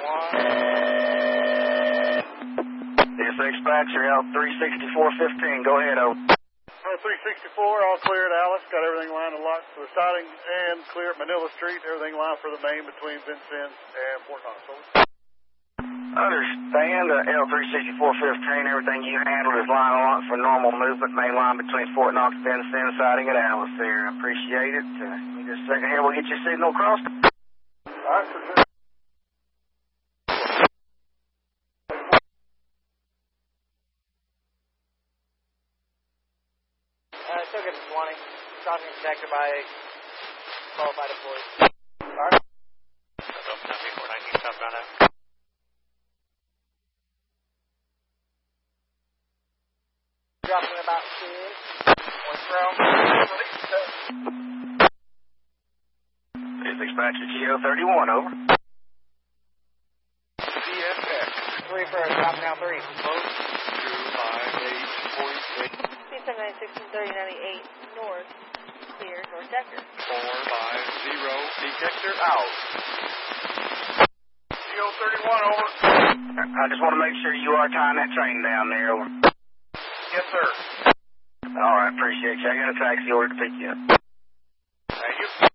This dispatcher, L36415, go ahead, over. 364, all clear at Alice. Got everything lined and locked for the siding and clear at Manila Street. Everything lined for the main between Vincennes and Fort Knox. Over. Understand, L36415, everything you handled is line and locked for normal movement. Main line between Fort Knox and Vincennes, siding at Alice there. I appreciate it. Give me just a second here. We'll get your signal across. All right, for sure. Still good for 20. Crossing inspector by qualified employees. All right. Delta 9419, southbound out. Dropping about 2. One throw. This dispatcher, GO31, over. CFX. 3 first, dropping out 3. Close. 25846. C796-3098 north, clear, North Decker. 450, detector out. GO31, over. I just want to make sure you are tying that train down there, over. Yes, sir. All right, appreciate you. I got a taxi order to pick you up. Thank you.